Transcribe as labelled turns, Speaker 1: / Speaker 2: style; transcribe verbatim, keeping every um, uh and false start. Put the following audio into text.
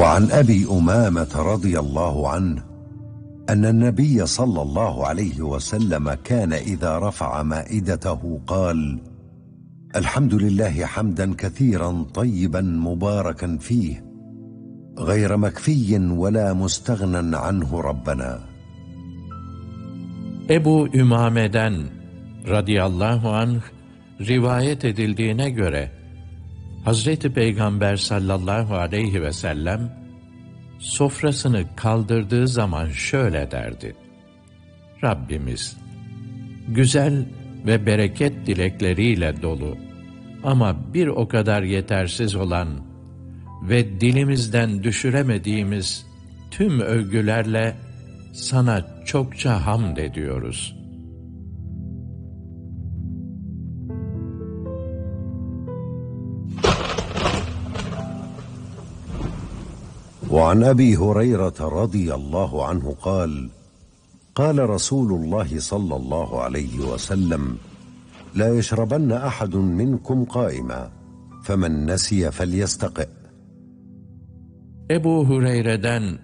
Speaker 1: وعن أبي أمامة رضي الله عنه أن النبي صلى الله عليه وسلم كان إذا رفع مائدته قال: الحمد لله حمدا كثيرا طيبا مباركا فيه غير مكفي ولا مستغنى عنه ربنا.
Speaker 2: Ebu Ümame'den radıyallahu anh rivayet edildiğine göre Hazreti Peygamber sallallahu aleyhi ve sellem sofrasını kaldırdığı zaman şöyle derdi: Rabbimiz, güzel ve bereket dilekleriyle dolu ama bir o kadar yetersiz olan ve dilimizden düşüremediğimiz tüm övgülerle sana çokça hamd ediyoruz.
Speaker 1: وعن أبي هريرة رضي الله عنه قال: قال رسول الله صلى الله عليه وسلم: لا يشربن أحد منكم قائما فمن نسي فليستقئ.
Speaker 2: Ebu Hureyre'den